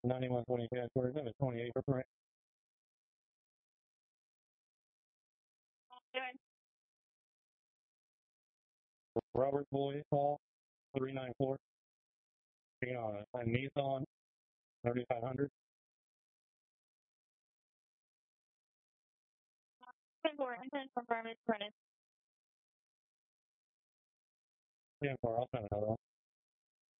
9120 cash order, number 28 for print. Robert Boyd Hall, 394. A Nissan 3500. 10-4, intent confirm it's printed. 10-4, I'll send another one.